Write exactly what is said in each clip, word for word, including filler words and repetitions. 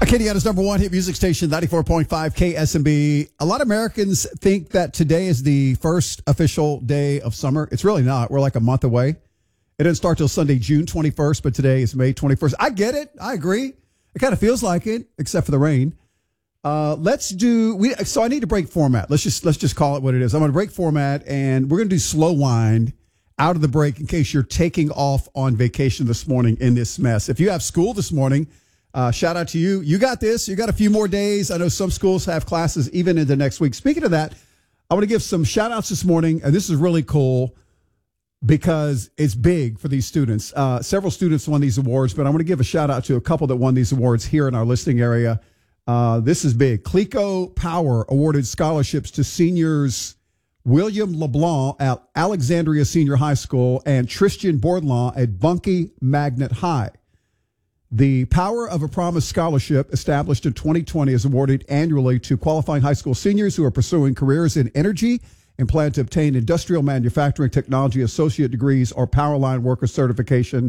Acadiana's number one hit music station, ninety-four point five K S M B. A lot of Americans think that today is the first official day of summer. It's really not. We're like a month away. It didn't start till Sunday, June twenty-first, but today is May twenty-first. I get it. I agree. It kind of feels like it, except for the rain. Uh, let's do. We, so I need to break format. Let's just let's just call it what it is. I'm going to break format, and we're going to do slow wind out of the break in case you're taking off on vacation this morning in this mess. If you have school this morning, Uh, shout out to you. You got this. You got a few more days. I know some schools have classes even into next week. Speaking of that, I want to give some shout outs this morning. And this is really cool because it's big for these students. Uh, several students won these awards, but I want to give a shout out to a couple that won these awards here in our listening area. Uh, this is big. Clico Power awarded scholarships to seniors William LeBlanc at Alexandria Senior High School and Tristan Bourdelain at Bunkie Magnet High. The Power of a Promise Scholarship, established in twenty twenty, is awarded annually to qualifying high school seniors who are pursuing careers in energy and plan to obtain industrial manufacturing technology associate degrees or power line worker certification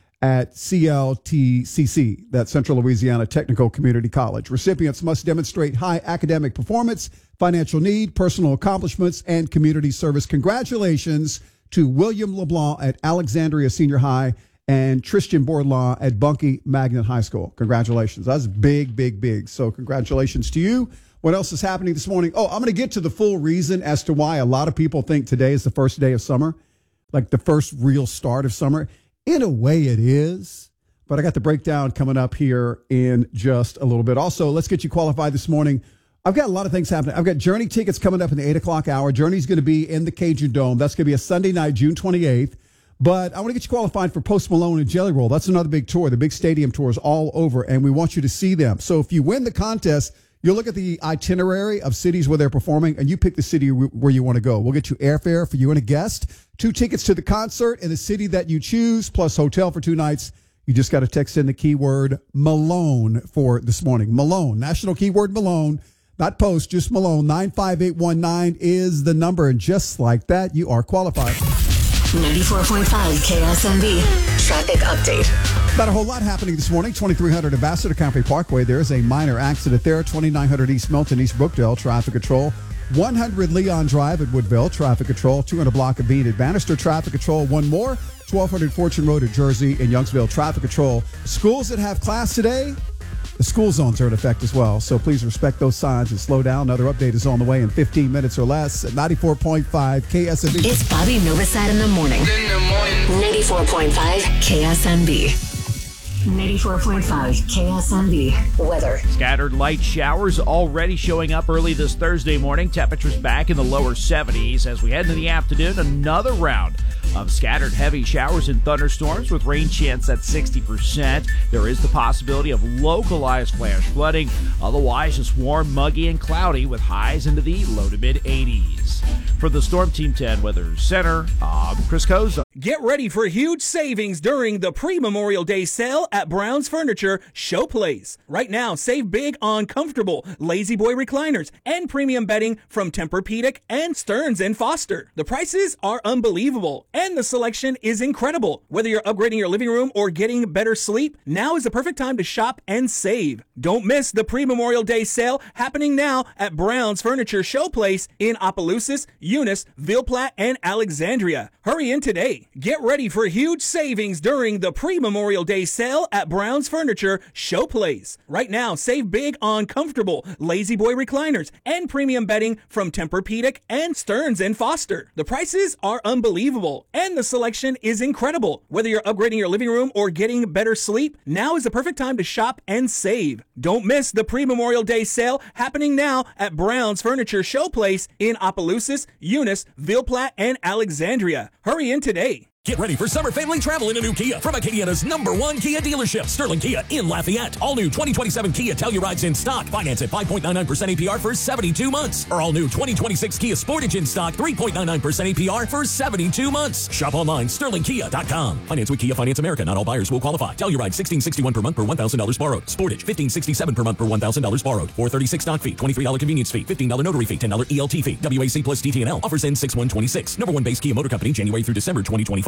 at C L T C C, that's Central Louisiana Technical Community College. Recipients must demonstrate high academic performance, financial need, personal accomplishments, and community service. Congratulations to William LeBlanc at Alexandria Senior High and Tristan Bourdelain at Bunkie Magnet High School. Congratulations. That's big, big, big. So congratulations to you. What else is happening this morning? Oh, I'm going to get to the full reason as to why a lot of people think today is the first day of summer, like the first real start of summer. In a way it is, but I got the breakdown coming up here in just a little bit. Also, let's get you qualified this morning. I've got a lot of things happening. I've got Journey tickets coming up in the eight o'clock hour. Journey's going to be in the Cajun Dome. That's going to be a Sunday night, June twenty-eighth. But I want to get you qualified for Post Malone and Jelly Roll. That's another big tour. The big stadium tour is all over, and we want you to see them. So if you win the contest, you'll look at the itinerary of cities where they're performing, and you pick the city where you want to go. We'll get you airfare for you and a guest, two tickets to the concert in the city that you choose, plus hotel for two nights. You just got to text in the keyword Malone for this morning. Malone, national keyword Malone, not Post, just Malone. nine five eight one nine is the number, and just like that, you are qualified. ninety-four point five K S M B traffic update. Not a whole lot happening this morning. twenty-three hundred Ambassador County Parkway. There is a minor accident there. twenty-nine hundred East Milton, East Brookdale, traffic control. one hundred Leon Drive at Woodville, traffic control. two hundred block of Bean at Bannister, traffic control. One more. twelve hundred Fortune Road at Jersey in Youngsville, traffic control. Schools that have class today, the school zones are in effect as well, so please respect those signs and slow down. Another update is on the way in fifteen minutes or less at ninety-four point five K S M B. It's Bobby Novosad in the morning. In the morning. ninety-four point five K S M B. ninety-four point five K S M B. Weather. Scattered light showers already showing up early this Thursday morning. Temperatures back in the lower seventies. As we head into the afternoon, another round of scattered heavy showers and thunderstorms with rain chance at sixty percent. There is the possibility of localized flash flooding. Otherwise, it's warm, muggy, and cloudy with highs into the low to mid eighties. For the Storm Team ten Weather Center, I'm Chris Koza. Get ready for huge savings during the pre-Memorial Day sale at Brown's Furniture Showplace. Right now, save big on comfortable Lazy Boy recliners and premium bedding from Tempur-Pedic and Stearns and Foster. The prices are unbelievable and the selection is incredible. Whether you're upgrading your living room or getting better sleep, now is the perfect time to shop and save. Don't miss the pre-Memorial Day sale happening now at Brown's Furniture Showplace in Opelousas, Eunice, Ville Platte, and Alexandria. Hurry in today. Get ready for huge savings during the pre-Memorial Day sale at Brown's Furniture Showplace. Right now, save big on comfortable Lazy Boy recliners and premium bedding from Tempur-Pedic and Stearns and Foster. The prices are unbelievable and the selection is incredible. Whether you're upgrading your living room or getting better sleep, now is the perfect time to shop and save. Don't miss the pre-Memorial Day sale happening now at Brown's Furniture Showplace in Opelousas, Eunice, Ville Platte, and Alexandria. Hurry in today. Get ready for summer family travel in a new Kia from Acadiana's number one Kia dealership, Sterling Kia in Lafayette. All new twenty twenty-seven Kia Telluride's in stock. Finance at five point nine nine percent A P R for seventy-two months. Or all new twenty twenty-six Kia Sportage in stock, three point nine nine percent A P R for seventy-two months. Shop online, sterling kia dot com. Finance with Kia Finance America. Not all buyers will qualify. Telluride sixteen sixty-one per month per one thousand dollars borrowed. Sportage fifteen sixty-seven per month per one thousand dollars borrowed. four thirty-six stock fee, twenty-three dollars convenience fee, fifteen dollars notary fee, ten dollars E L T fee. W A C plus D T N L. Offers end six one twenty-six. Number one base Kia Motor Company, January through December twenty twenty-five.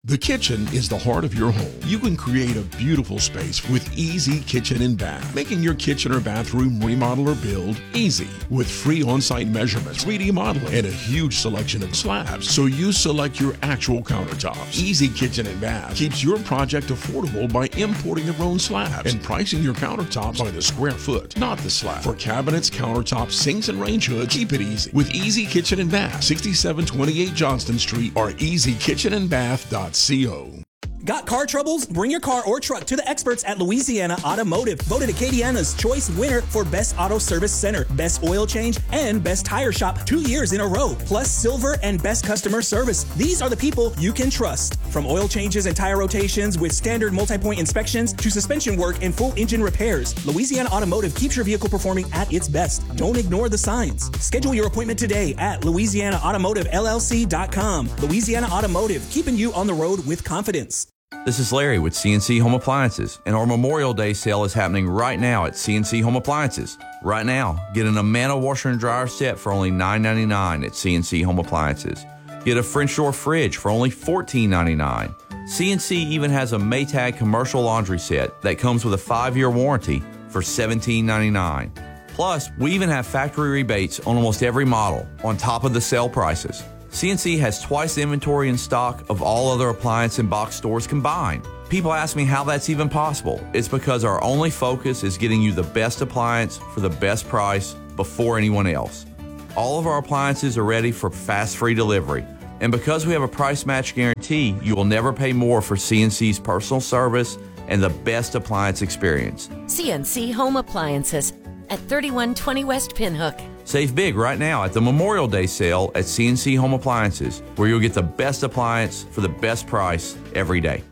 The kitchen is the heart of your home. You can create a beautiful space with Easy Kitchen and Bath, making your kitchen or bathroom remodel or build easy. With free on-site measurements, three D modeling, and a huge selection of slabs, so you select your actual countertops. Easy Kitchen and Bath keeps your project affordable by importing their own slabs and pricing your countertops by the square foot, not the slab. For cabinets, countertops, sinks, and range hoods, keep it easy with Easy Kitchen and Bath, sixty-seven twenty-eight Johnston Street or easy kitchen and bath dot co. Got car troubles? Bring your car or truck to the experts at Louisiana Automotive, voted Acadiana's choice winner for Best Auto Service Center, Best Oil Change, and Best Tire Shop two years in a row, plus Silver and Best Customer Service. These are the people you can trust. From oil changes and tire rotations with standard multi-point inspections to suspension work and full engine repairs, Louisiana Automotive keeps your vehicle performing at its best. Don't ignore the signs. Schedule your appointment today at louisiana automotive l l c dot com. Louisiana Automotive, keeping you on the road with confidence. This is Larry with C N C Home Appliances, and our Memorial Day sale is happening right now at C N C Home Appliances. Right now, get an Amana washer and dryer set for only nine ninety-nine at C N C Home Appliances. Get a French door fridge for only fourteen ninety-nine. C N C even has a Maytag commercial laundry set that comes with a five-year warranty for seventeen ninety-nine. Plus, we even have factory rebates on almost every model on top of the sale prices. C N C has twice the inventory in stock of all other appliance and box stores combined. People ask me how that's even possible. It's because our only focus is getting you the best appliance for the best price before anyone else. All of our appliances are ready for fast free delivery. And because we have a price match guarantee, you will never pay more for C N C's personal service and the best appliance experience. C N C Home Appliances at thirty-one twenty West Pinhook. Save big right now at the Memorial Day sale at C N C Home Appliances, where you'll get the best appliance for the best price every day.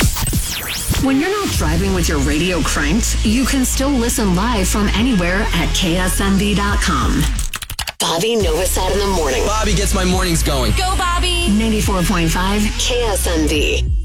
When you're not driving with your radio cranked, you can still listen live from anywhere at K S M B dot com. Bobby Novosad in the morning. Bobby gets my mornings going. Go, Bobby! ninety-four point five K S M B.